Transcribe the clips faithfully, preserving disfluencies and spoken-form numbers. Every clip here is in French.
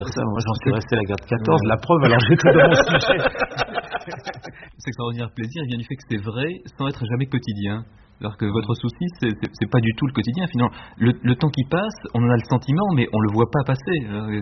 Ça, moi, j'en suis resté à la garde quatorze. La preuve, alors j'étais dans mon sujet. Cet extraordinaire plaisir vient du fait que c'est vrai sans être jamais quotidien. Alors que votre souci, c'est, c'est, c'est pas du tout le quotidien. Finalement, le, le temps qui passe, on en a le sentiment, mais on le voit pas passer.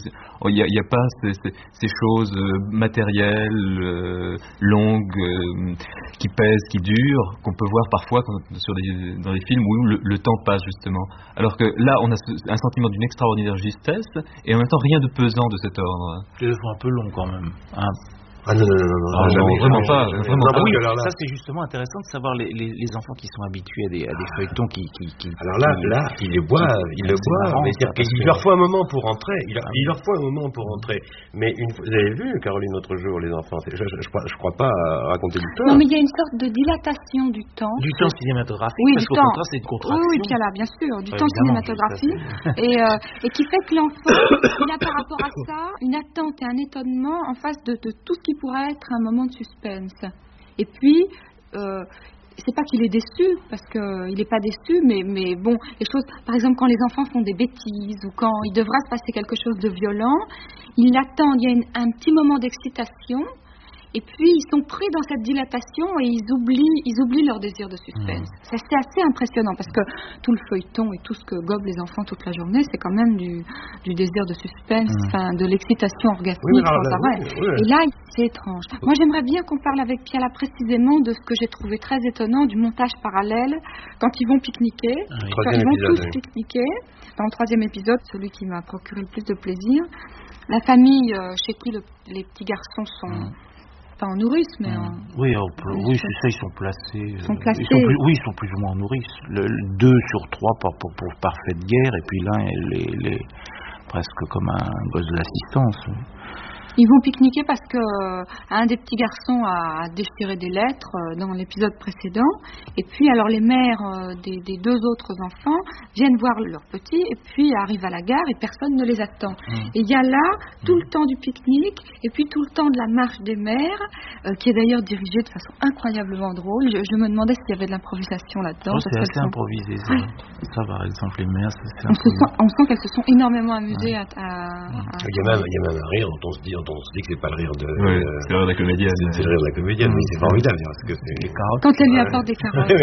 Il n'y a, il y a pas ces, ces, ces choses matérielles, euh, longues, euh, qui pèsent, qui durent, qu'on peut voir parfois quand, sur des, dans les films où le, le temps passe justement. Alors que là, on a ce, un sentiment d'une extraordinaire justesse et en même temps rien de pesant de cet ordre. C'est un peu long quand même. Hein. Ah non, non, non, non, ah, jamais, non vraiment jamais, pas. Jamais, vraiment non, pas. Oui, là, ça c'est justement intéressant de savoir les, les, les enfants qui sont habitués à des, à des feuilletons qui, qui, qui. Alors là, qui, là, ils le boivent, ils le boivent. Mais il leur faut un moment pour rentrer. Il leur, il leur faut un moment pour rentrer. Mais une fois, vous avez vu, Caroline, l'autre jour, les enfants. Je, je, je, crois, je crois pas raconter l'histoire. Non, mais il y a une sorte de dilatation du temps. Du temps cinématographique. Oui, parce du qu'au temps. contraire, c'est une contraction. Oui, oui, puis là, bien sûr, du ouais, temps cinématographique, et, euh, et qui fait que l'enfant, il a par rapport à ça une attente et un étonnement en face de, de tout ce qui pourrait être un moment de suspense. Et puis, euh, c'est pas qu'il est déçu, parce qu'il n'est pas déçu, mais, mais bon, les choses, par exemple, quand les enfants font des bêtises, ou quand il devra se passer quelque chose de violent, ils l'attendent, il y a une, un petit moment d'excitation, et puis ils sont pris dans cette dilatation et ils oublient, ils oublient leur désir de suspense. Mmh. Ça, c'est assez impressionnant parce que tout le feuilleton et tout ce que gobent les enfants toute la journée, c'est quand même du, du désir de suspense, mmh. de l'excitation orgasmique oui, sans arrêt. Oui, oui. Et là, c'est étrange. Moi, j'aimerais bien qu'on parle avec Pierre là précisément de ce que j'ai trouvé très étonnant du montage parallèle quand ils vont pique-niquer. Oui. Quand ils vont épisode, tous oui. pique-niquer. Dans le troisième épisode, celui qui m'a procuré le plus de plaisir, la famille euh, chez qui le, les petits garçons sont... Mmh. Pas en nourrice, mais en... Oui, en, oui, c'est ça, ils sont placés. Ils sont placés. Ils sont plus, oui, ils sont plus ou moins en nourrice. Le, le deux sur trois pour, pour, pour parfaite guerre, et puis l'un est les, les, presque comme un gosse de l'assistance. Ils vont pique-niquer parce que euh, un des petits garçons a déchiré des lettres euh, dans l'épisode précédent. Et puis, alors, les mères euh, des, des deux autres enfants viennent voir leurs petits et puis arrivent à la gare et personne ne les attend. Mmh. Et il y a là tout le temps du pique-nique et puis tout le temps de la marche des mères, euh, qui est d'ailleurs dirigée de façon incroyablement drôle. Je, je me demandais s'il y avait de l'improvisation là-dedans. Oh, c'est assez sont... improvisé, ça. Oui. Ça, par exemple, les mères, c'est on, se sent, on sent qu'elles se sont énormément amusées ouais. à, à, à... Il y a même, il y a même un rire dont on se dit dont on se dit que c'est pas le rire de oui, euh, c'est le rire de la comédienne c'est, c'est le rire de la comédienne mmh. mais c'est formidable parce que c'est les carottes quand elle lui apporte des carottes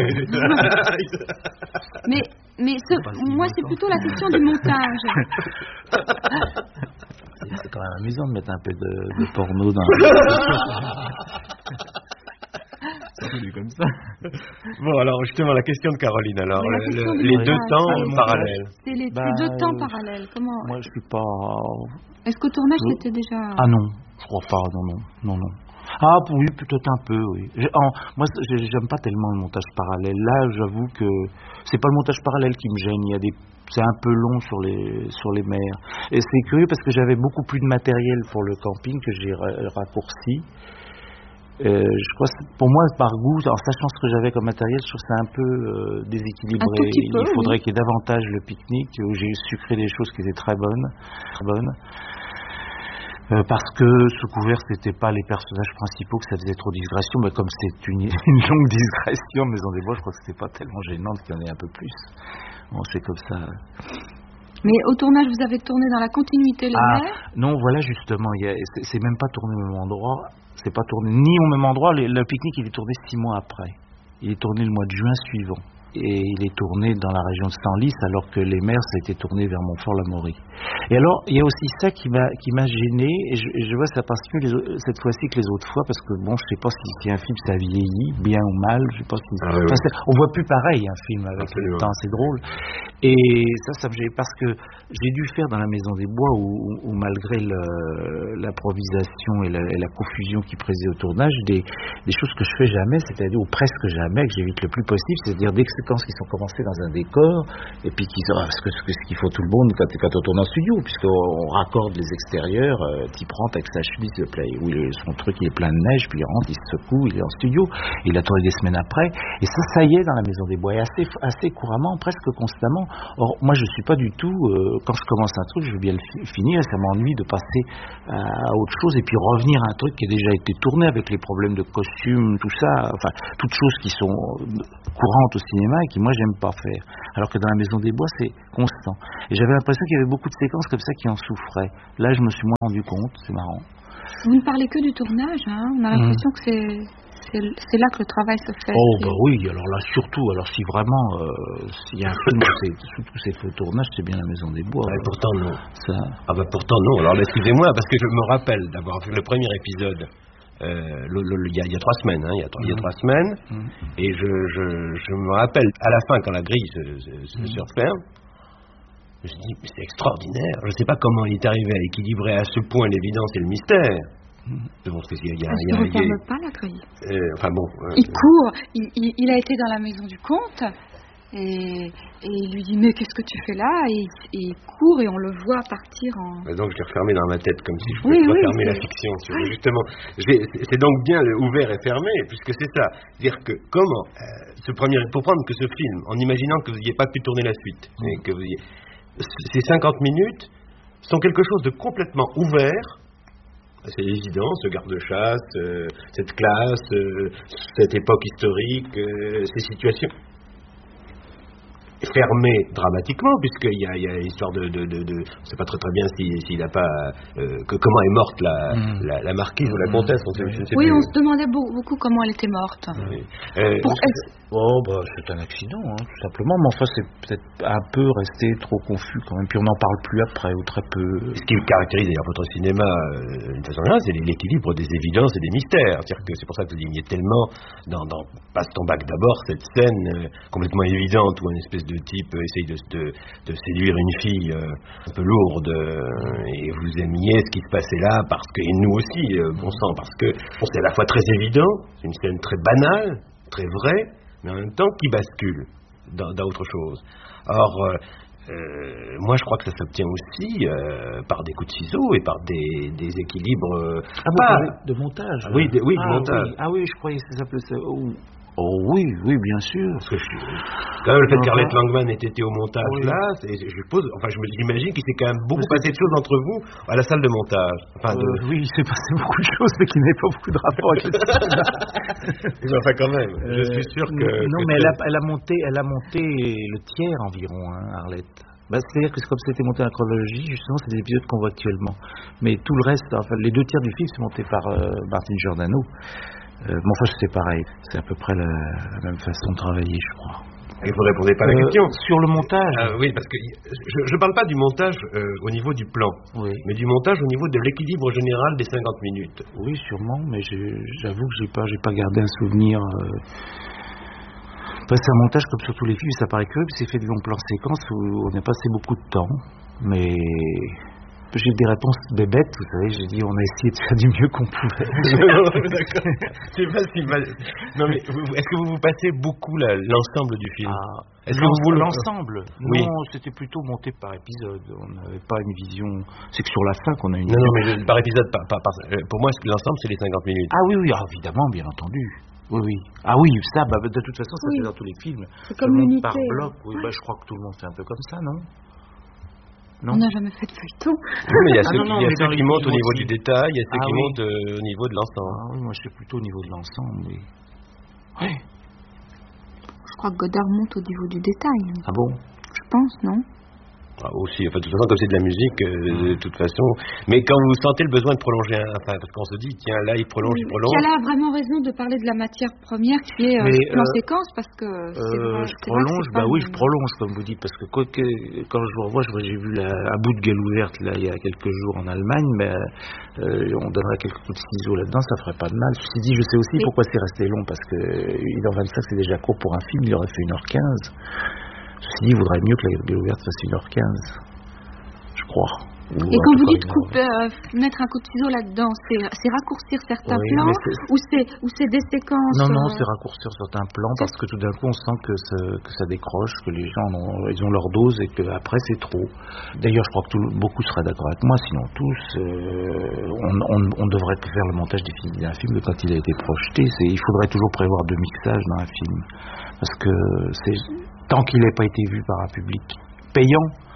mais mais ce, moi c'est plutôt la question du montage. c'est, c'est quand même amusant de mettre un peu de, de porno dans c'est comme ça. Bon, alors justement la question de Caroline, alors le, le, les deux temps c'est parallèles. C'est les, bah, les deux temps parallèles. Comment? Moi, je suis pas. Est-ce qu'au tournage je... c'était déjà? Ah non, je crois pas. Non, non, non, non. Ah oui, peut-être un peu, oui. J'ai, en, moi, j'aime pas tellement le montage parallèle. Là, j'avoue que c'est pas le montage parallèle qui me gêne. Il y a des, c'est un peu long sur les sur les mers. Et c'est curieux parce que j'avais beaucoup plus de matériel pour le camping que j'ai raccourci. Euh, je crois que pour moi, par goût, en sachant ce que j'avais comme matériel, je trouve que c'est un peu euh, déséquilibré. Un tout petit peu, il faudrait oui. qu'il y ait davantage le pique-nique, où j'ai sucré des choses qui étaient très bonnes, très bonnes. Euh, parce que sous couvert, c'était pas les personnages principaux, que ça faisait trop de digression, mais comme c'est une, une longue digression, Maison des Bois, je crois que c'était pas tellement gênant qu'il y en ait un peu plus. Bon, c'est comme ça. Mais au tournage, vous avez tourné dans la continuité les ah, mers? Non, voilà, justement, il y a, c'est, c'est même pas tourné au même endroit. C'est pas tourné ni au même endroit. Le, le pique-nique, il est tourné six mois après. Il est tourné le mois de juin suivant. Et il est tourné dans la région de Senlis, alors que les mers, ça a été tourné vers Montfort-l'Amaury. Et alors, il y a aussi ça qui m'a, qui m'a gêné, et je, je vois ça passe mieux les, cette fois-ci que les autres fois, parce que bon, je sais pas si, si un film ça vieillit, bien ou mal, je sais pas si... Ah, oui, enfin, oui. On voit plus pareil un film avec Absolument. Le temps, c'est drôle. Et ça, ça me gêne, parce que j'ai dû faire dans la Maison des Bois, où, où, où malgré le, l'improvisation et la, et la confusion qui présidait au tournage, des, des choses que je fais jamais, c'est-à-dire, ou presque jamais, que j'évite le plus possible, c'est-à-dire des séquences qui sont commencées dans un décor, et puis qui sont, ce, que, ce, que, ce qu'il faut tout le monde quand, quand on tourne en studio, puisqu'on raccorde les extérieurs, euh, type rentre avec sa chemise, s'il te plaît, où il, son truc il est plein de neige, puis il rentre, il se secoue, il est en studio, il a tourné des semaines après, et ça, ça y est dans la Maison des Bois, et assez, assez couramment, presque constamment. Or, moi, je suis pas du tout, euh, quand je commence un truc, je veux bien le fi- finir, ça m'ennuie de passer à autre chose, et puis revenir à un truc qui a déjà été tourné avec les problèmes de costumes, tout ça, enfin, toutes choses qui sont courantes au cinéma, cinéma et qui moi j'aime pas faire. Alors que dans la Maison des Bois c'est constant. Et j'avais l'impression qu'il y avait beaucoup de séquences comme ça qui en souffraient. Là je me suis moins rendu compte, c'est marrant. Vous ne parlez que du tournage, hein. On a l'impression mmh. que c'est... C'est, c'est là que le travail se fait. Oh, bah oui, alors là, surtout, alors si vraiment, euh, s'il y a un film sous tous ces faux tournages, c'est bien La Maison des Bois. Ah, alors. pourtant, non. Ça... Ah, bah pourtant, non. Alors, excusez-moi, parce que je me rappelle d'avoir vu le premier épisode euh, le, le, il, y a, il y a trois semaines, hein, il, y a, il y a trois semaines, mmh. et je, je, je me rappelle, à la fin, quand la grille se, se, se, mmh. se referme, je me dis, mais c'est extraordinaire. Je ne sais pas comment il est arrivé à équilibrer à ce point l'évidence et le mystère. Bon, parce qu'il y a, il ne referme pas la grille. Euh, enfin bon, euh, il court, il, il, il a été dans la maison du comte et, et il lui dit mais qu'est-ce que tu fais là et, et il court et on le voit partir en... Et donc je l'ai refermé dans ma tête comme si je pouvais oui, refermer oui, la fiction. Oui. Justement, j'ai, c'est donc bien ouvert et fermé puisque c'est ça. C'est-à-dire que comment, euh, ce premier, pour prendre que ce film, en imaginant que vous n'ayez pas pu tourner la suite, mmh. et que vous ayez, ces cinquante minutes sont quelque chose de complètement ouvert. C'est évident, ce garde-chasse, euh, cette classe, euh, cette époque historique, euh, ces situations fermées dramatiquement, puisqu'il y a, il y a l'histoire de, de, de, de... On ne sait pas très très bien s'il si, n'a pas... Euh, que, comment est morte la, mmh. la, la marquise mmh. ou la comtesse. On sait, je ne sais oui, plus. on se demandait beaucoup comment elle était morte. Oui. Euh, Pour... Oh, bah, c'est un accident, hein, tout simplement. Mais enfin, c'est peut-être un peu resté trop confus quand même. Puis on n'en parle plus après, ou très peu. Ce qui caractérise d'ailleurs votre cinéma, euh, d'une façon générale, c'est l'équilibre des évidences et des mystères. C'est-à-dire que c'est pour ça que vous aimiez tellement dans, dans Passe ton bac d'abord, cette scène euh, complètement évidente où un espèce de type euh, essaye de, de, de séduire une fille euh, un peu lourde, euh, et vous aimiez ce qui se passait là, parce que, et nous aussi, euh, bon sang, parce que bon, c'est à la fois très évident, c'est une scène très banale, très vraie, mais en même temps qui bascule dans, dans autre chose. Or, euh, euh, moi je crois que ça s'obtient aussi euh, par des coups de ciseaux et par des, des équilibres... Euh, ah, pas de montage. Ah, oui, de, oui, ah, de montage. Oui. Ah oui, je croyais que ça s'appelait ça... Oh. Oh oui, oui, bien sûr. Parce que je, quand même, le fait qu'Arlette Langman ait été au montage oui. là, c'est, je pose, enfin, je j'imagine qu'il s'est quand même beaucoup passé de choses entre vous à la salle de montage. Enfin, euh, de... Oui, il s'est passé beaucoup de choses, mais qui n'avaient pas beaucoup de rapport avec le cinéma. Mais enfin, quand même, je suis sûr que. Non, que mais elle a, elle a monté, elle a monté le tiers environ, hein, Arlette. Bah, c'est-à-dire que comme c'était monté en chronologie, justement, c'est des épisodes qu'on voit actuellement. Mais tout le reste, enfin, les deux tiers du film, c'est monté par euh, Martine Giordano. Euh, bon, enfin, c'est pareil. C'est à peu près la, la même façon de travailler, je crois. Et vous ne répondez pas à la euh, question. Sur le montage euh, Oui, parce que je ne parle pas du montage euh, au niveau du plan, oui. mais du montage au niveau de l'équilibre général des cinquante minutes. Oui, sûrement, mais j'avoue que je n'ai pas, j'ai pas gardé un souvenir... Euh... Enfin, c'est un montage comme sur tous les films, ça paraît curieux, puis c'est fait de longs plans séquences où on a passé beaucoup de temps, mais... J'ai des réponses bébêtes, vous savez, j'ai dit on a essayé de faire du mieux qu'on pouvait. non, d'accord. C'est pas si mal. Non mais est-ce que vous vous passez beaucoup la, l'ensemble du film ah, Est-ce que vous voulez l'ensemble oui. Non, c'était plutôt monté par épisode. On n'avait pas une vision. C'est que sur la fin qu'on a une. Non, non, mais par épisode, par, par, par, pour moi, l'ensemble c'est les cinquante minutes. Ah oui, oui, ah, évidemment, bien entendu. Oui, oui. Ah oui, ça, bah, de toute façon, ça oui. c'est dans tous les films. C'est comme l'unité. Par bloc, oui, bah, je crois que tout le monde fait un peu comme ça, non? Non. On n'a jamais fait de feuilleton. Non, mais il y a ceux, ah, non, non, il y a ceux qui montent au niveau aussi. Du détail, il y a ceux ah, qui oui. montent euh, au niveau de l'ensemble. Ah oui, moi je suis plutôt au niveau de l'ensemble, oui. Oui. Je crois que Godard monte au niveau du détail. Ah bon? Je pense, non? Ah, aussi, enfin, de toute façon, comme c'est de la musique, euh, de toute façon. Mais quand vous sentez le besoin de prolonger, enfin, parce qu'on se dit, tiens, là, il prolonge, il prolonge. Piala a vraiment raison de parler de la matière première qui est euh, plan euh, séquence, parce que c'est euh, vrai, je c'est prolonge, vrai bah oui, je prolonge, comme vous dites, parce que quoi que, quand je vous revois, j'ai vu la, un bout de gueule ouverte, là, il y a quelques jours en Allemagne, mais euh, on donnerait quelques coups de ciseaux là-dedans, ça ferait pas de mal. Ceci dit, je sais aussi mais... pourquoi c'est resté long, parce que une heure vingt-cinq, c'est déjà court pour un film, il aurait fait une heure quinze. Ceci dit, il vaudrait mieux que la gueule ouverte fasse une heure quinze. Crois. Et quand vous dites couper, euh, mettre un coup de ciseau là-dedans, c'est, c'est raccourcir certains oui, plans c'est... ou c'est ou c'est des séquences? Non, non, euh... c'est raccourcir certains plans parce que tout d'un coup on sent que ça, que ça décroche, que les gens ont, ils ont leur dose et qu'après c'est trop. D'ailleurs, je crois que tout, beaucoup seraient d'accord avec moi, sinon tous, euh, on, on, on devrait faire le montage définitif d'un film quand il a été projeté. C'est, il faudrait toujours prévoir deux mixages dans un film parce que c'est, tant qu'il n'a pas été vu par un public payant,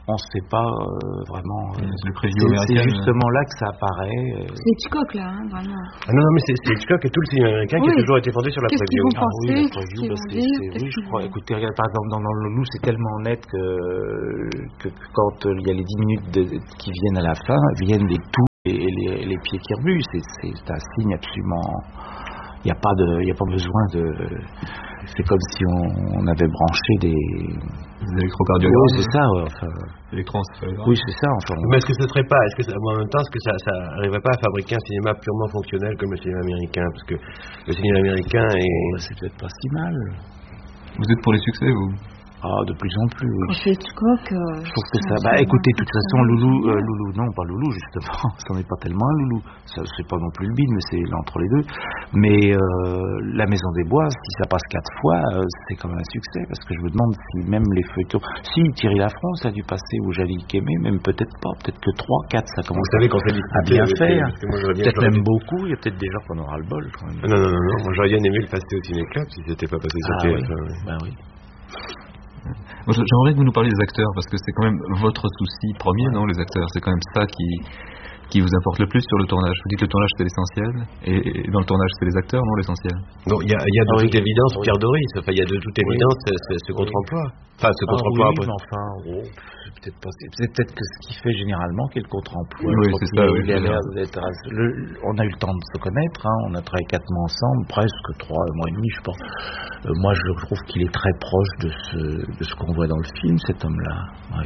on ne sait pas euh, vraiment. Euh, le preview c'est, américain. C'est justement là que ça apparaît. Euh... C'est Hitchcock là, hein, vraiment. Ah non, non, mais c'est, c'est Hitchcock et tout le cinéma américain oui. qui a toujours été fondé sur la Qu'est-ce preview. Qu'ils vont ah penser, oui, la preview, bah, c'est, c'est, c'est, oui, je crois. Écoutez, regarde, par exemple, dans, dans le Loulou, c'est tellement net que, que, que quand il euh, y a les dix minutes de, qui viennent à la fin, viennent les tout et, et les, les pieds qui remuent. C'est, c'est, c'est un signe absolument. Il n'y a pas de, il y a pas besoin de. C'est comme si on, on avait branché des. Des électrocardiogrammes. Oui, c'est ça. Ouais, enfin. Électroencéphalogrammes. Oui, c'est ça. Enfin. Mais est-ce que ce serait pas, est-ce que ça, en même temps, est-ce que ça, ça arriverait pas à fabriquer un cinéma purement fonctionnel comme le cinéma américain, parce que le cinéma américain est. Oh, c'est peut-être pas si mal. Vous êtes pour les succès, vous? Ah, de plus en plus, oui. Quand c'est Hitchcock, euh, je trouve que ça. Bah, écoutez, de toute façon, Loulou, euh, Loulou, non, pas Loulou, justement, ça n'est pas tellement un Loulou. Ça, c'est pas non plus le bide, mais c'est l'entre les deux. Mais euh, La Maison des Bois, si ça passe quatre fois, euh, c'est quand même un succès, parce que je me demande si même les feuilletons. Si Thierry Lafrance, ça a dû passer, ou Jalil Kémé, même peut-être pas, peut-être que trois, quatre, ça commence. Vous savez, quand c'est à bien faire. Moi, peut-être même beaucoup, il y a peut-être des gens qu'on aura le bol, quand même. Non, non, non, non, moi j'aurais bien aimé le passer au Ciné-Club si c'était pas passé sur ah, T F un. Oui. Ouais. Bah oui. J'aimerais que vous nous parliez des acteurs, parce que c'est quand même votre souci premier, ouais. non, les acteurs. C'est quand même ça qui, qui vous importe le plus sur le tournage. Vous dites que le tournage c'est l'essentiel, et, et dans le tournage c'est les acteurs, non, l'essentiel. Non, il y a, y a de ah, toute oui. évidence oui. Pierre Doris. Enfin, il y a de toute évidence oui. ce, ce contre-emploi. Enfin, ce ah, contre-emploi. Oui, mais enfin, oh, c'est peut-être pas. C'est peut-être que ce qu'il fait généralement, qui est le contre-emploi. Oui, c'est ça. Oui, il a l'air d'être. Le, on a eu le temps de se connaître. Hein, on a travaillé quatre mois ensemble, presque trois mois et demi, je pense. Euh, moi, je trouve qu'il est très proche de ce, de ce qu'on voit dans le film, cet homme-là. Oui.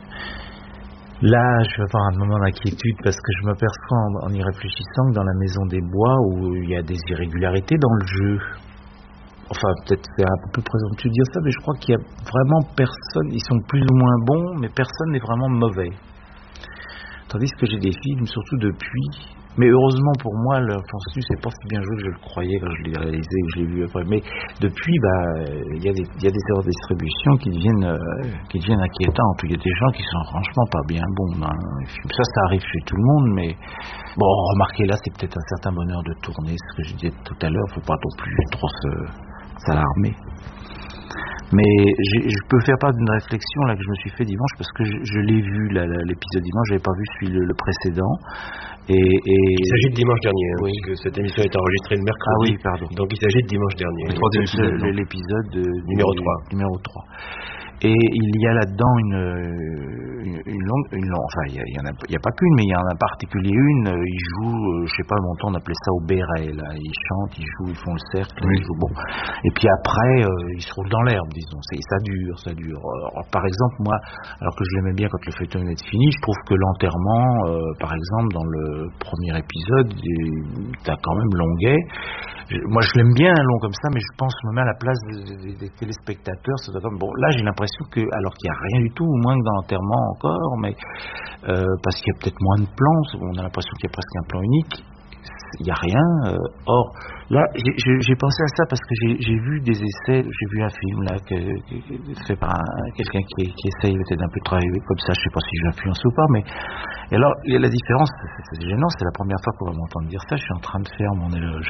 Là, je vais avoir un moment d'inquiétude parce que je m'aperçois en, en y réfléchissant que dans La Maison des Bois, où il y a des irrégularités dans le jeu, enfin peut-être c'est un peu présomptueux de dire ça, mais je crois qu'il y a vraiment personne, ils sont plus ou moins bons, mais personne n'est vraiment mauvais. Tandis que j'ai des films, surtout depuis, mais heureusement pour moi, l'Enfance nue, c'est pas si bien joué que je le croyais quand je l'ai réalisé ou je l'ai vu après. Mais depuis, bah, il y a des, il y a des erreurs de distribution qui deviennent, euh, qui deviennent inquiétantes. Il y a des gens qui sont franchement pas bien bons dans les films. Ça, ça arrive chez tout le monde, mais bon, remarquez là, c'est peut-être un certain bonheur de tourner. Ce que je disais tout à l'heure, faut pas non plus trop se, s'alarmer. Mais je peux faire part d'une réflexion là que je me suis fait dimanche parce que je, je l'ai vu là, l'épisode dimanche, j'avais pas vu celui le, le précédent. Et, et il s'agit de dimanche dernier, hein, oui. Parce que cette émission est enregistrée le mercredi. Ah oui, pardon. Donc il s'agit de dimanche dernier. Le troisième épisode, l'épisode de, numéro du, trois. Numéro trois. Et il y a là-dedans une, une, une longue, une longue, enfin il y, y en a, il y a pas qu'une, mais il y en a en particulier une. Ils jouent, je sais pas longtemps, on appelait ça au béret. Là, ils chantent, ils jouent, ils font le cercle, oui. Ils jouent bon. Et puis après, euh, ils se roulent dans l'herbe, disons. C'est, ça dure, ça dure. Alors, par exemple, moi, alors que je l'aimais bien quand le feuilleton est fini, je trouve que l'enterrement, euh, par exemple, dans le premier épisode, t'as quand même longuet. Je, moi, je l'aime bien long comme ça, mais je pense me mets à la place des, des, des téléspectateurs. Ça doit comme bon. Là, j'ai l'impression que, alors qu'il n'y a rien du tout, ou moins que dans l'enterrement encore, mais euh, parce qu'il y a peut-être moins de plans, on a l'impression qu'il y a presque un plan unique. Il n'y a rien. Euh, or, là, j'ai, j'ai pensé à ça parce que j'ai, j'ai vu des essais, j'ai vu un film là que, que, fait par un, quelqu'un qui, qui essaye peut-être un peu de travailler comme ça. Je ne sais pas si j'influence ou pas, mais et alors il y a la différence. C'est, c'est gênant. C'est la première fois qu'on va m'entendre dire ça. Je suis en train de faire mon éloge.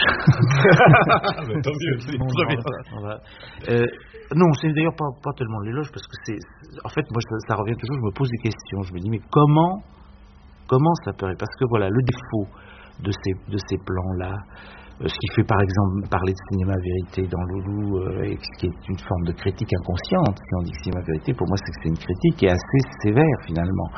Tant mieux. C'est bon, très bien. On va, euh, non, c'est d'ailleurs pas, pas tellement l'éloge parce que c'est, en fait, moi ça, ça revient toujours. Je me pose des questions. Je me dis mais comment, comment ça peut être? Parce que voilà, le défaut de ces, de ces plans-là, euh, ce qui fait par exemple parler de cinéma vérité dans Loulou, euh, et ce qui est une forme de critique inconsciente. Si on dit cinéma vérité, pour moi c'est que c'est une critique qui est assez sévère finalement.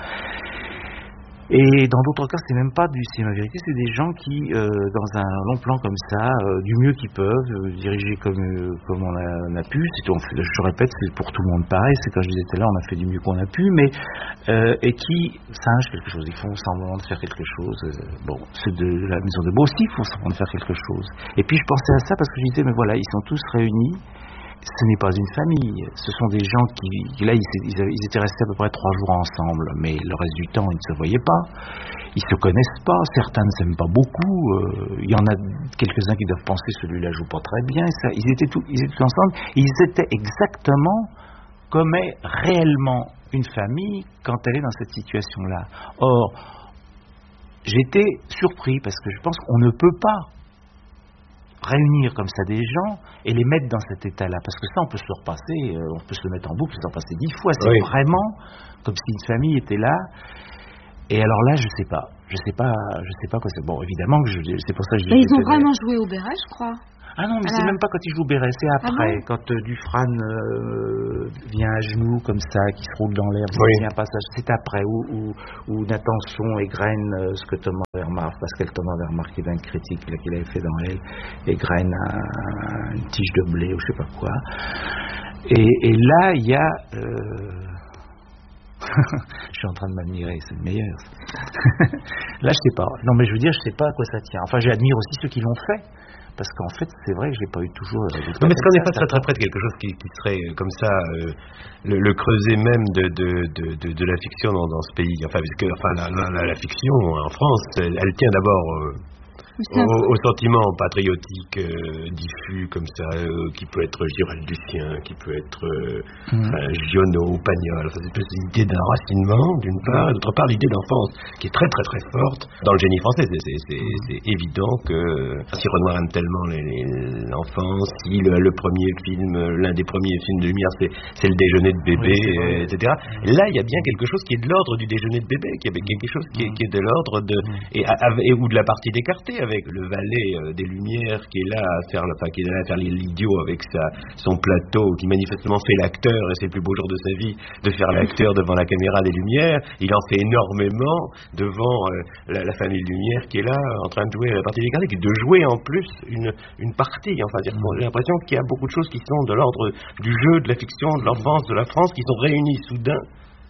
Et dans d'autres cas, c'est même pas du cinéma vérité, c'est des gens qui, euh, dans un long plan comme ça, euh, du mieux qu'ils peuvent, euh, dirigés comme euh, comme on a, on a pu. C'est, on fait, je répète, c'est pour tout le monde pareil. C'est quand je disais tout à l'heure, on a fait du mieux qu'on a pu, mais euh, et qui singent quelque chose. Ils font semblant de faire quelque chose. Euh, bon, ceux de la Maison des Bois aussi font semblant de faire quelque chose. Et puis je pensais à ça parce que je disais, mais voilà, ils sont tous réunis. Ce n'est pas une famille, ce sont des gens qui, là, ils, ils, ils étaient restés à peu près trois jours ensemble, mais le reste du temps, ils ne se voyaient pas, ils se connaissent pas, certains ne s'aiment pas beaucoup, euh, il y en a quelques-uns qui doivent penser celui-là joue pas très bien, ça, ils étaient tous, ils étaient tous ensemble, et ils étaient exactement comme est réellement une famille quand elle est dans cette situation-là. Or, j'étais surpris parce que je pense qu'on ne peut pas réunir comme ça des gens et les mettre dans cet état-là, parce que ça on peut se le repasser, euh, on peut se le mettre en boucle, se le repasser dix fois, c'est oui. Vraiment comme si une famille était là. Et alors là, je sais pas, je sais pas, je sais pas quoi c'est. Bon, évidemment que je, c'est pour ça que je. Mais ils ont vraiment joué au béret, je crois. Ah non, mais alors... c'est même pas quand il joue Béret, c'est après, ah bon quand euh, Dufresne euh, vient à genoux comme ça, qui se roule dans l'air, oui. C'est un passage, c'est après, où, où, où Natanson égrène euh, ce que Thomas avait remarqué, parce qu'elle Thomas avait remarqué dans une critique là, qu'il avait fait dans elle, égrène un, une tige de blé ou je sais pas quoi. Et, et là, il y a... Euh... je suis en train de m'admirer, c'est le meilleur. Là, je sais pas. Non, mais je veux dire, je sais pas à quoi ça tient. Enfin, j'admire aussi ceux qui l'ont fait. Parce qu'en fait, c'est vrai que je l'ai pas eu toujours. Euh, non, mais est-ce qu'on n'est pas très très près de quelque chose qui, qui serait euh, comme ça, euh, le, le creuset même de, de, de, de, de la fiction dans, dans ce pays. Enfin, parce que enfin, la, la, la fiction en France, elle, elle tient d'abord euh, au, au sentiment patriotique euh, diffus comme ça, euh, qui peut être Gérald Lucien, qui peut être euh, mmh. enfin, Giono, Pagnol. Enfin, c'est une idée d'enracinement d'une part, et d'autre part l'idée d'enfance qui est très très très forte dans le génie français. C'est, c'est, c'est, c'est évident que si Renoir aime tellement les, les, l'enfance, si le, le premier film, l'un des premiers films de Lumière, c'est, c'est le déjeuner de bébé, oui, et cetera. Et là, il y a bien quelque chose qui est de l'ordre du déjeuner de bébé, qui est quelque chose qui est, qui est de l'ordre de et, et ou de la partie d'écarté, avec le valet euh, des Lumières qui est là à faire, enfin, qui est là à faire l'idiot avec sa, son plateau, qui manifestement fait l'acteur, et c'est le plus beau jour de sa vie de faire l'acteur devant la caméra des Lumières. Il en fait énormément devant euh, la, la famille Lumière qui est là en train de jouer la partie d'écarté, de jouer en plus une, une partie. Enfin, dire, bon, j'ai l'impression qu'il y a beaucoup de choses qui sont de l'ordre du jeu, de la fiction, de l'enfance, de la France, qui sont réunies soudain.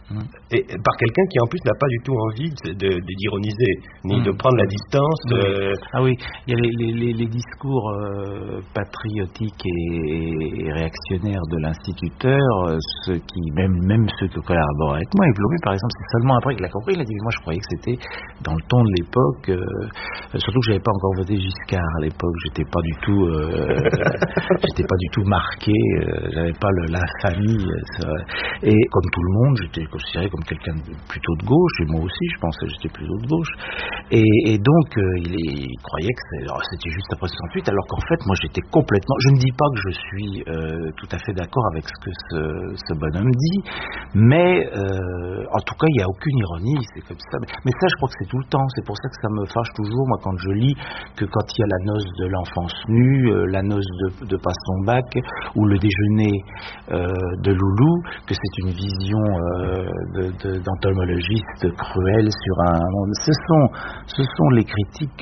Et par quelqu'un qui en plus n'a pas du tout envie de, de, de d'ironiser ni mmh. de prendre la distance. Oui. Euh... Ah oui, il y a les, les, les discours euh, patriotiques et, et réactionnaires de l'instituteur, euh, ceux qui même même ceux qui collaborent avec moi. Yves Lomu, par exemple, c'est seulement après qu'il a compris. Il a dit moi je croyais que c'était dans le ton de l'époque. Euh, surtout que j'avais pas encore voté Giscard à l'époque. J'étais pas du tout, euh, j'étais pas du tout marqué. Euh, j'avais pas le, l'infamie. Euh, et comme tout le monde, j'étais considéré comme quelqu'un de, plutôt de gauche, et moi aussi je pensais que j'étais plutôt de gauche, et, et donc euh, il, est, il croyait que c'est, alors, c'était juste après soixante-huit, alors qu'en fait moi j'étais complètement, je ne dis pas que je suis euh, tout à fait d'accord avec ce que ce, ce bonhomme dit, mais euh, en tout cas il n'y a aucune ironie, c'est comme ça, mais ça je crois que c'est tout le temps, c'est pour ça que ça me fâche toujours moi quand je lis que quand il y a la noce de l'enfance nue, euh, la noce de, de Passe ton bac, ou le déjeuner euh, de Loulou, que c'est une vision euh, De, de, d'entomologistes cruels sur un monde. Ce sont, ce sont les critiques,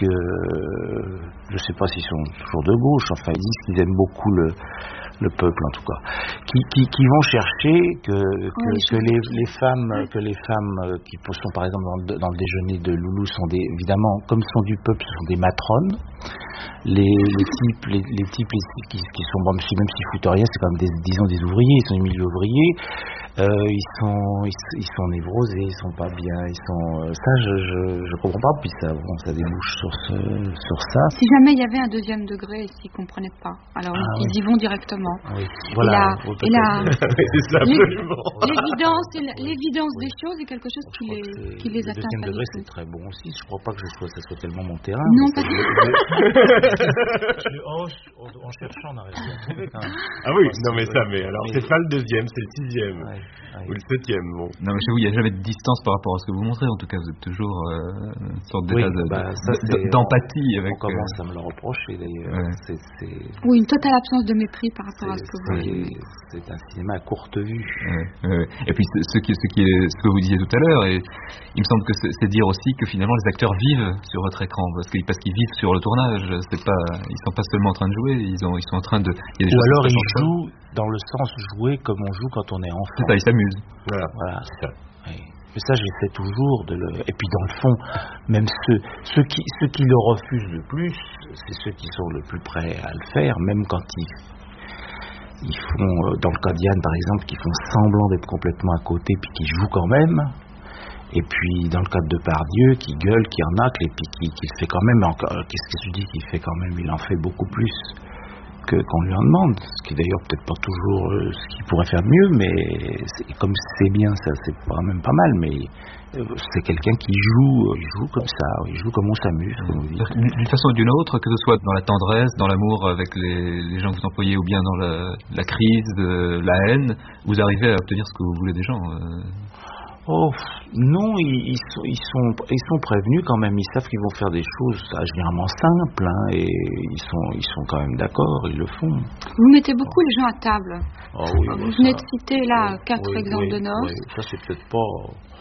euh, je ne sais pas s'ils sont toujours de gauche, enfin ils disent qu'ils aiment beaucoup le, le peuple en tout cas, qui, qui, qui vont chercher que, que, oui, que les, les femmes, que les femmes qui sont par exemple dans le, dans le déjeuner de Loulou sont des, évidemment, comme sont du peuple, ce sont des matrones. Les, les types, les, les types qui, qui sont, bon, même s'ils foutent rien, c'est quand même des, disons des ouvriers, ils sont des milieux ouvriers. Euh, ils sont ils, ils sont névrosés, ils sont pas bien, ils sont euh, ça je, je je comprends pas, puis ça bon ça débouche sur ce sur ça. Si jamais il y avait un deuxième degré, s'ils comprenaient pas, alors ah, ils, oui. ils y vont directement. Oui. Voilà. Et la, et la c'est ça, absolument. L'évidence, l'évidence oui. des choses est quelque chose qui les qui les atteint. Le deuxième degré c'est très bon aussi. Je crois pas que je sois ça soit tellement mon terrain. Non pas. En cherchant on arrive à trouver quand même. Ah oui, non mais ça mais alors c'est pas le deuxième, c'est le sixième. Ouais. Ouais. Ou le septième, bon. Non, mais chez vous, il n'y a jamais de distance par rapport à ce que vous montrez. En tout cas, vous êtes toujours euh, une sorte d'état oui, de, bah, ça, de, d'empathie avec. On commence euh... à me le reprocher d'ailleurs. Ouais. C'est, c'est... Oui, une totale absence de mépris par rapport c'est, à ce que vous dites. C'est un cinéma à courte vue. Ouais, ouais. Et puis, ce, qui, ce, qui est, ce que vous disiez tout à l'heure, et il me semble que c'est, c'est dire aussi que finalement les acteurs vivent sur votre écran, parce qu'ils, parce qu'ils vivent sur le tournage. C'est pas, ils sont pas seulement en train de jouer, ils, ont, ils sont en train de. Il y a des Ou alors ils jouent dans le sens jouer comme on joue quand on est enfant. C'est ça, ils s'amusent. Voilà, voilà c'est ça. Oui. Mais ça, j'essaie toujours de le. Et puis dans le fond, même ceux, ceux qui, ceux qui le refusent le plus, c'est ceux qui sont le plus prêts à le faire, même quand ils, ils font, dans le cas d'Yann par exemple, qui font semblant d'être complètement à côté, puis qui jouent quand même. Et puis dans le cas de Depardieu, qui gueule, qui en nacle, et puis qui, qui fait quand même encore. Qu'est-ce que je dis qu'il fait quand même? Il en fait beaucoup plus. que, qu'on lui en demande, ce qui est d'ailleurs peut-être pas toujours euh, ce qu'il pourrait faire mieux, mais c'est, comme c'est bien, ça c'est quand même pas mal, mais euh, c'est quelqu'un qui joue, il joue comme ça, il joue comme on s'amuse. Comme on dit. D'une façon ou d'une autre, que ce soit dans la tendresse, dans l'amour avec les, les gens que vous employez, ou bien dans la, la crise, euh, la haine, vous arrivez à obtenir ce que vous voulez des gens. Euh... Oh non, ils, ils, sont, ils, sont, ils sont prévenus quand même, ils savent qu'ils vont faire des choses ah, généralement simples, hein, et ils sont, ils sont quand même d'accord, ils le font. Vous mettez beaucoup les gens à table. Oh, oui, vous ça, venez de citer là oui, quatre oui, exemples oui, de noces. Oui, ça c'est peut-être pas...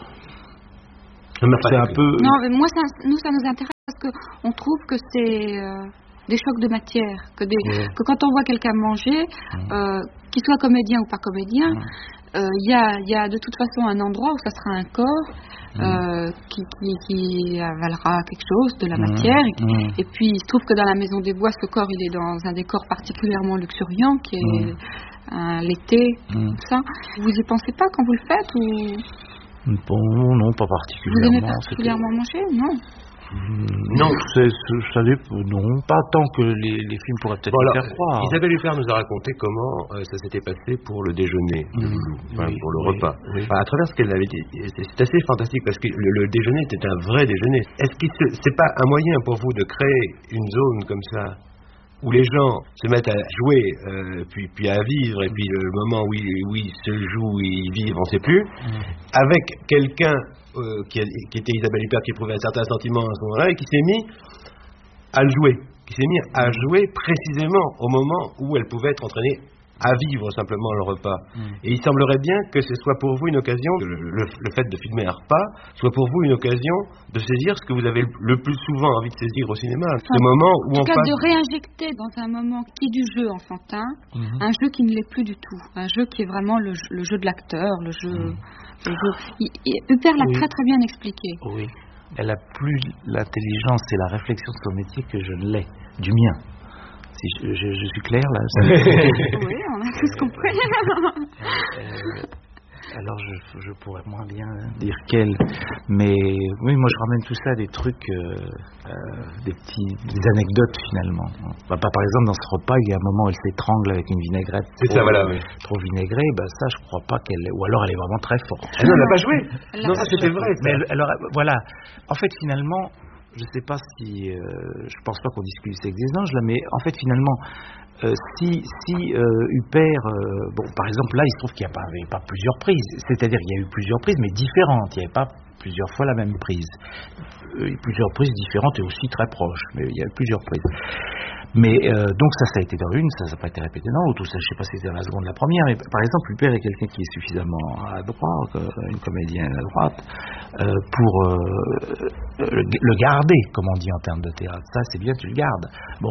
C'est un peu... Non, mais moi ça, nous ça nous intéresse parce qu'on trouve que c'est... Euh, des chocs de matière, que, des, oui. que quand on voit quelqu'un manger, mmh. euh, qu'il soit comédien ou pas comédien, il mmh. euh, y, a, y a de toute façon un endroit où ça sera un corps mmh. euh, qui, qui, qui avalera quelque chose de la mmh. matière. Et, mmh. et puis il se trouve que dans la Maison des Bois, ce corps il est dans un décor particulièrement luxuriant qui est mmh. un, l'été, mmh. tout ça. Vous y pensez pas quand vous le faites ou... Bon, non, pas particulièrement. Vous aimez particulièrement manger, non? Non, c'est, c'est, ça dépend, non, pas tant que les, les films pourraient peut-être bon, le faire croire. Isabelle Huppert nous a raconté comment euh, ça s'était passé pour le déjeuner de Loulou, mmh, enfin, oui, pour le oui, repas. Oui. Enfin, à travers ce qu'elle avait dit, c'est assez fantastique parce que le, le déjeuner était un vrai déjeuner. Est-ce que c'est, c'est pas un moyen pour vous de créer une zone comme ça où les gens se mettent à jouer, euh, puis, puis à vivre, et puis le moment où ils, où ils se jouent, où ils vivent, on ne sait plus, mmh. avec quelqu'un euh, qui, a, qui était Isabelle Huppert, qui éprouvait un certain sentiment à ce moment-là, et qui s'est mis à le jouer, qui s'est mis à jouer précisément au moment où elle pouvait être entraînée à vivre simplement le repas. Mmh. Et il semblerait bien que ce soit pour vous une occasion, le, le, le fait de filmer un repas, soit pour vous une occasion de saisir ce que vous avez le plus souvent envie de saisir au cinéma. Enfin, ce moment où en on tout cas, passe... de réinjecter dans un moment qui est du jeu enfantin, mmh. un jeu qui ne l'est plus du tout. Un jeu qui est vraiment le, le jeu de l'acteur, le jeu... Mmh. Le jeu. Il, il, Huppert l'a oui. très très bien expliqué. Oui. Elle a plus l'intelligence et la réflexion de son métier que je ne l'ai, du mien. Si je, je, je suis clair là. Oui, on a tous compris. euh, alors je, je pourrais moins bien dire quel, mais oui, moi je ramène tout ça à des trucs, euh, euh, des petits, des anecdotes finalement. Bah, par exemple dans ce repas, il y a un moment où elle s'étrangle avec une vinaigrette C'est trop, ça, voilà, oui. trop vinaigrée, bah ça je crois pas qu'elle, ou alors elle est vraiment très forte. Elle n'a pas joué. Elle non, ça c'était vrai. Mais elle, elle aurait, voilà. En fait finalement. Je ne sais pas si, euh, je pense pas qu'on discute ces exigences là, mais en fait finalement, euh, si, si euh, Huppert, euh, bon par exemple là il se trouve qu'il n'y a pas, avait pas plusieurs prises, c'est-à-dire qu'il y a eu plusieurs prises mais différentes, il n'y avait pas plusieurs fois la même prise, euh, plusieurs prises différentes et aussi très proches, mais il y a eu plusieurs prises. Mais euh, donc ça, ça a été dans une, ça n'a pas été répété dans l'autre, ou ça, je ne sais pas si c'était dans la seconde, la première. Mais par exemple, Huppert est quelqu'un qui est suffisamment à droite, euh, une comédienne à droite, euh, pour euh, le, le garder, comme on dit en termes de théâtre. Ça, c'est bien, tu le gardes. Bon,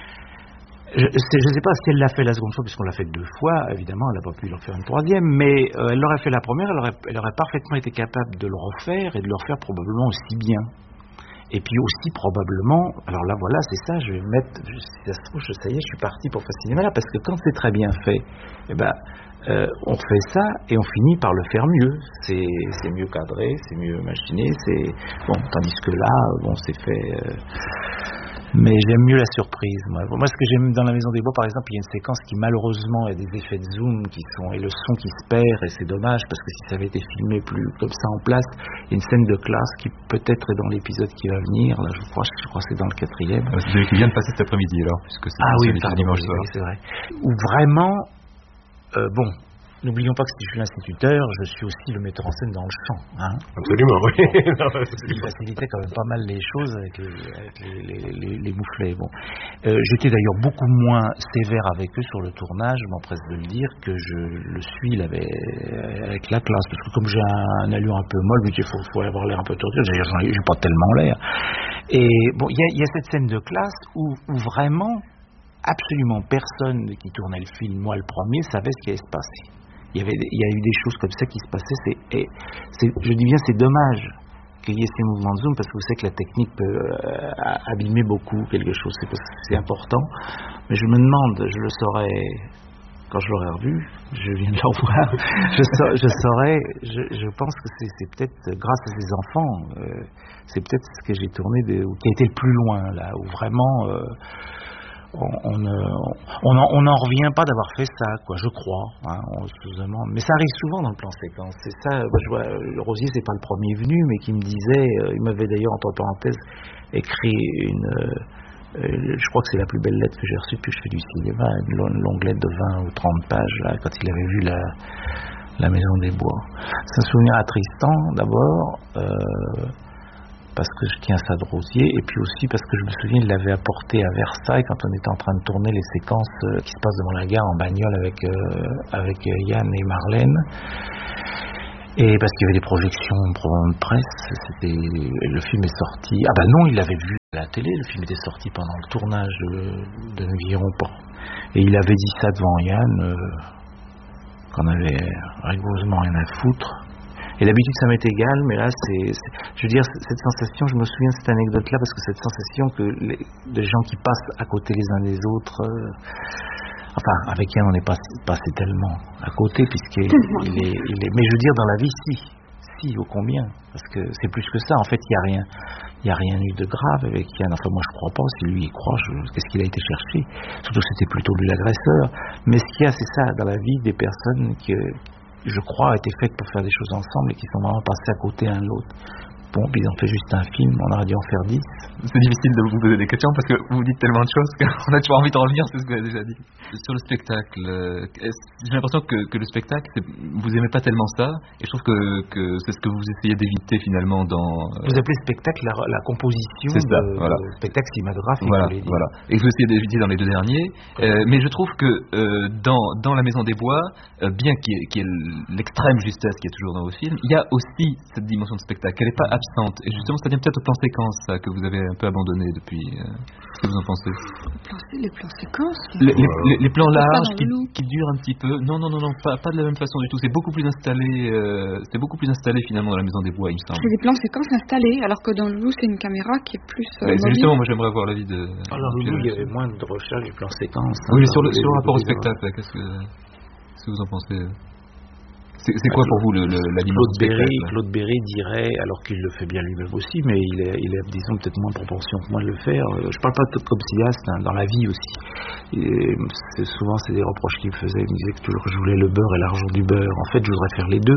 je ne sais pas si elle l'a fait la seconde fois, puisqu'on l'a fait deux fois. Évidemment, elle n'a pas pu le faire une troisième, mais euh, elle l'aurait fait la première, elle aurait, elle aurait parfaitement été capable de le refaire et de le refaire probablement aussi bien. Et puis aussi probablement, alors là voilà, c'est ça, je vais mettre, je, si ça se trouve, je, ça y est, je suis parti pour faire ce cinéma-là, parce que quand c'est très bien fait, eh ben, euh, on fait ça et on finit par le faire mieux. C'est, c'est mieux cadré, c'est mieux machiné, c'est bon, tandis que là, bon, c'est fait. Euh, mais j'aime mieux la surprise. Moi. moi, ce que j'aime dans La Maison des Bois, par exemple, il y a une séquence qui malheureusement a des effets de zoom qui sont et le son qui se perd et c'est dommage parce que si ça avait été filmé plus comme ça en place, il y a une scène de classe qui peut-être est dans l'épisode qui va venir. Là, je crois, je crois que c'est dans le quatrième. Ah, c'est celui qui vient de passer cet après-midi alors, puisque c'est ah oui, pardon, dimanche soir. Oui, c'est vrai. Où vraiment, euh, bon. N'oublions pas que si je suis l'instituteur, je suis aussi le metteur en scène dans le chant. Hein. Absolument, oui. Il facilitait quand même pas mal les choses avec les, avec les, les, les, les mouflets. Bon. Euh, j'étais d'ailleurs beaucoup moins sévère avec eux sur le tournage, je m'empresse de le dire, que je le suis là, avec la classe. Parce que comme j'ai un, un allure un peu molle, il faut, faut avoir l'air un peu tordu, j'ai, j'ai pas tellement l'air. Et bon, il y, y a cette scène de classe où, où vraiment, absolument personne qui tournait le film, moi le premier, savait ce qui allait se passer. Il y, avait, il y a eu des choses comme ça qui se passaient. C'est, et c'est, je dis bien, c'est dommage qu'il y ait ces mouvements de zoom parce que vous savez que la technique peut euh, abîmer beaucoup quelque chose. C'est, c'est important. Mais je me demande, je le saurais quand je l'aurais revu. Je viens de le revoir. je, sa, je saurais. Je, je pense que c'est, c'est peut-être grâce à ces enfants. Euh, c'est peut-être ce que j'ai tourné de, qui a été le plus loin là, où vraiment. Euh, on, on, on, en, on n'en revient pas d'avoir fait ça, quoi, je crois. Hein, on se demande. Mais ça arrive souvent dans le plan séquence. C'est ça. Moi, je vois, le Rosier, c'est pas le premier venu, mais qui me disait, euh, il m'avait d'ailleurs entre parenthèses écrit une. Euh, je crois que c'est la plus belle lettre que j'ai reçue depuis que je fais du cinéma, une longue lettre de vingt ou trente pages là, quand il avait vu la, la Maison des Bois. C'est un souvenir attristant d'abord. Euh, parce que je tiens ça de Rosier, et puis aussi parce que je me souviens, il l'avait apporté à Versailles quand on était en train de tourner les séquences euh, qui se passent devant la gare en bagnole avec, euh, avec Yann et Marlène. Et parce qu'il y avait des projections probablement de presse, c'était, le film est sorti. Ah ben non, il l'avait vu à la télé, le film était sorti pendant le tournage de, de Viron. Et il avait dit ça devant Yann, euh, qu'on avait rigoureusement rien à foutre. Et d'habitude ça m'est égal, mais là c'est, c'est, je veux dire, cette sensation, je me souviens de cette anecdote-là parce que cette sensation que les, les gens qui passent à côté les uns des autres, euh, enfin avec Yann on n'est pas passé tellement à côté puisqu'il il est, il est, mais je veux dire dans la vie si, si ô combien, parce que c'est plus que ça. En fait il y a rien, il y a rien eu de grave avec Yann. Enfin moi je crois pas. Si lui il croit, je, qu'est-ce qu'il a été chercher? Surtout c'était plutôt lui l'agresseur. Mais ce qu'il y a c'est ça dans la vie des personnes que je crois, a été faite pour faire des choses ensemble et qui sont vraiment passées à côté l'un de l'autre. Bon, puis ils ont fait juste un film, on aurait dû en faire dix. C'est difficile de vous poser des questions parce que vous dites tellement de choses qu'on a toujours envie de revenir, c'est ce que vous avez déjà dit. Sur le spectacle, j'ai l'impression que, que le spectacle, vous aimez pas tellement ça, et je trouve que, que c'est ce que vous essayez d'éviter finalement dans... Vous appelez spectacle la, la composition c'est ça, de, voilà. de spectacle cinématographique. Voilà, voilà. Et que vous essayez d'éviter dans les deux derniers, euh, mais je trouve que euh, dans, dans La Maison des Bois, euh, bien qu'il y, ait, qu'il y ait l'extrême justesse qui est toujours dans vos films, il y a aussi cette dimension de spectacle, elle n'est pas absente. Et justement, ça vient peut-être au plan séquence, ça, que vous avez un peu abandonné depuis. Euh, qu'est-ce que vous en pensez? Les plans séquences les, les, les, les plans larges qui, qui durent un petit peu. Non, non, non, non, pas, pas de la même façon du tout. C'est beaucoup plus installé. Euh, c'est beaucoup plus installé finalement dans La Maison des Bois, il me semble. C'est des plans séquences installés, alors que dans le loup, c'est une caméra qui est plus. Euh, c'est justement, moi, j'aimerais avoir l'avis de. Alors, dans le loup, il y avait moins de recherche du plan séquence. Oui, mais sur le, sur le rapport au spectacle, là, qu'est-ce que, qu'est-ce que vous en pensez? C'est, c'est quoi pour vous le, le, la dimension Claude Berry, Claude Berry dirait, alors qu'il le fait bien lui-même aussi, mais il est, il est disons peut-être moins de proportion que moi de le faire. Je parle pas de comme cinéaste, hein, dans la vie aussi. Et c'est, souvent c'est des reproches qu'il me faisait. Il me disait que toujours je voulais le beurre et l'argent du beurre. En fait, je voudrais faire les deux,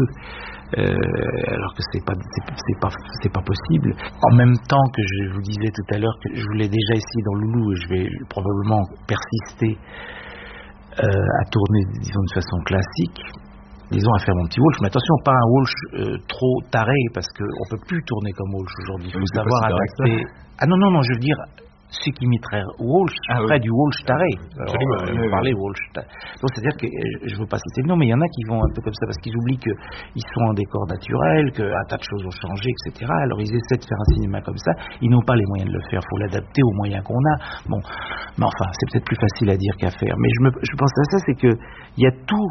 euh, alors que c'est pas, c'est, c'est pas, c'est pas possible. En même temps que je vous disais tout à l'heure que je voulais déjà essayer dans Loulou, et je vais probablement persister euh, à tourner, disons, de façon classique. Disons à faire mon petit Walsh, mais attention, pas un Walsh euh, trop taré, parce qu'on ne peut plus tourner comme Walsh aujourd'hui. Il faut oui, savoir adapter. Ah non, non, non, je veux dire, ceux qui imiteraient Walsh ah, feraient oui. du Walsh taré. Alors, euh, vous parlez Walsh taré. Donc, c'est-à-dire que, je ne veux pas citer le nom, mais il y en a qui vont un peu comme ça, parce qu'ils oublient qu'ils sont en décor naturel, qu'un tas de choses ont changé, et cetera. Alors, ils essaient de faire un cinéma comme ça. Ils n'ont pas les moyens de le faire. Il faut l'adapter aux moyens qu'on a. Bon, mais enfin, c'est peut-être plus facile à dire qu'à faire. Mais je, me, je pense à ça, c'est qu'il y a tout.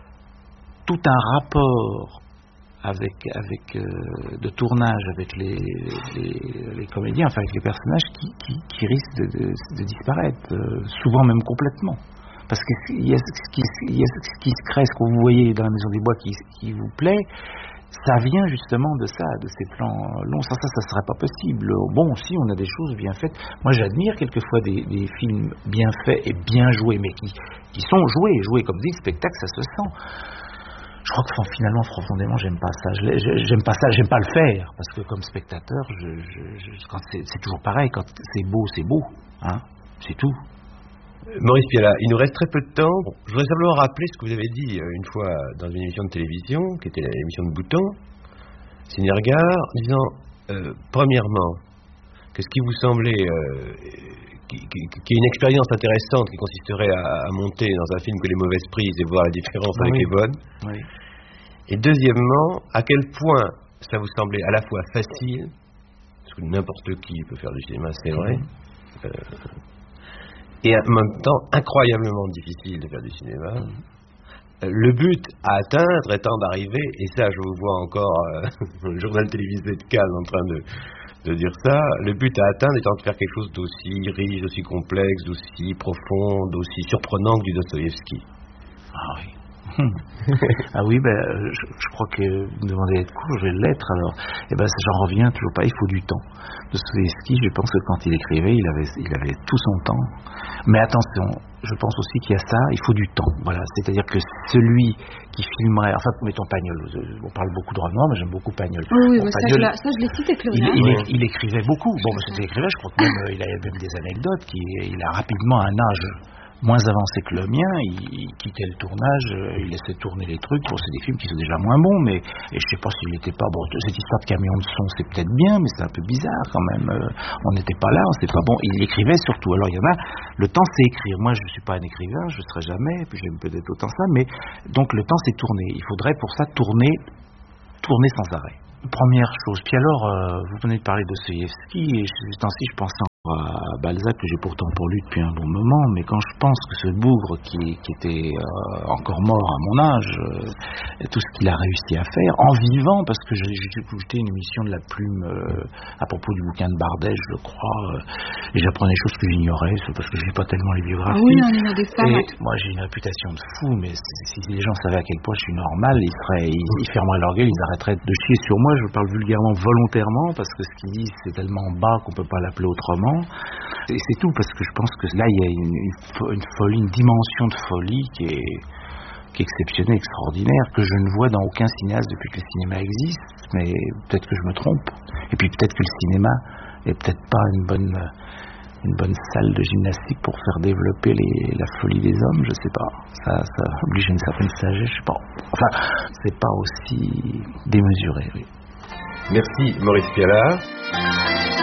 tout un rapport avec, avec euh, de tournage avec les, les, les comédiens, enfin avec les personnages qui, qui, qui risquent de, de, de disparaître, euh, souvent même complètement. Parce qu'il y a ce qui, il y a ce qui se crée, ce que vous voyez dans La Maison des Bois qui, qui vous plaît, ça vient justement de ça, de ces plans longs. Ça, ça, ça serait pas possible. Bon, si on a des choses bien faites. Moi, j'admire quelquefois des, des films bien faits et bien joués, mais qui, qui sont joués, joués comme dit le spectacle, ça se sent. Je crois que finalement, profondément, j'aime pas ça. Je, j'aime pas ça, j'aime pas le faire, parce que comme spectateur, je, je, je, quand c'est, c'est toujours pareil. Quand c'est beau, c'est beau, hein. C'est tout. Maurice Pialat, il nous reste très peu de temps. Bon, je voudrais simplement rappeler ce que vous avez dit une fois dans une émission de télévision, qui était l'émission de Bouton, Ciné Regard, disant, euh, premièrement, que ce qui vous semblait, euh, qui, qui, qui est une expérience intéressante qui consisterait à, à monter dans un film que les mauvaises prises et voir la différence avec oui. les bonnes. Oui. Et deuxièmement, à quel point ça vous semblait à la fois facile, parce que n'importe qui peut faire du cinéma, c'est vrai, euh, et en même temps incroyablement difficile de faire du cinéma. Mmh. Le but à atteindre étant d'arriver, et ça je vous vois encore euh, le journal télévisé de Cannes en train de, de dire ça, le but à atteindre étant de faire quelque chose d'aussi riche, d'aussi complexe, d'aussi profond, d'aussi surprenant que du Dostoïevski. Ah oui. Hum. Ah oui, ben, je, je crois que vous me demandez d'être court, je vais l'être alors. Et ben, j'en reviens toujours pas, il faut du temps. Dostoïevski, je pense que quand il écrivait, il avait, il avait tout son temps. Mais attention, je pense aussi qu'il y a ça, il faut du temps. Voilà, c'est-à-dire que celui qui filmerait, enfin, mettons Pagnol, on parle beaucoup de Renoir, mais j'aime beaucoup Pagnol. Oui, bon, mais Pagnol, ça, je ça je l'ai cité, Claude. Il, hein. il, il, il écrivait beaucoup. Bon, mais c'était écrivain, je crois que même, il avait même des anecdotes, qui, il a rapidement un âge moins avancé que le mien, il, il quittait le tournage, il laissait tourner les trucs. Bon, c'est des films qui sont déjà moins bons, mais et je sais pas s'il n'était pas bon. Cette histoire de camion de son, c'est peut-être bien, mais c'est un peu bizarre quand même. Euh, on n'était pas là, on sait pas bon. Il écrivait surtout. Alors il y en a. Le temps, c'est écrire. Moi, je suis pas un écrivain, je serai jamais. Puis j'aime peut-être autant ça, mais donc le temps, c'est tourner. Il faudrait pour ça tourner, tourner sans arrêt. Première chose. Puis alors, euh, vous venez de parler de Dostoïevski, et ce temps-ci, je pense à Balzac, que j'ai pourtant pas lu depuis un bon moment, mais quand je pense que ce bougre qui, qui était euh, encore mort à mon âge, euh, tout ce qu'il a réussi à faire, en vivant, parce que j'ai écouté une émission de La Plume euh, à propos du bouquin de Bardet, je crois, euh, et j'apprenais des choses que j'ignorais, parce que je lis pas tellement les biographies. Ah oui, on est dans des femmes. Et moi, j'ai une réputation de fou, mais si les gens savaient à quel point je suis normal, ils, seraient, ils, ils fermeraient leur gueule, ils arrêteraient de chier sur moi. Je parle vulgairement, volontairement, parce que ce qu'ils disent, c'est tellement bas qu'on peut pas l'appeler autrement. Et c'est tout, parce que je pense que là, il y a une, une, une folie, une dimension de folie qui est, qui est exceptionnelle, extraordinaire, que je ne vois dans aucun cinéaste depuis que le cinéma existe, mais peut-être que je me trompe. Et puis peut-être que le cinéma est peut-être pas une bonne, une bonne salle de gymnastique pour faire développer les, la folie des hommes, je sais pas. Ça, ça oblige à une certaine sagesse, je sais pas. Enfin, c'est pas aussi démesuré, oui. Merci Maurice Pialat.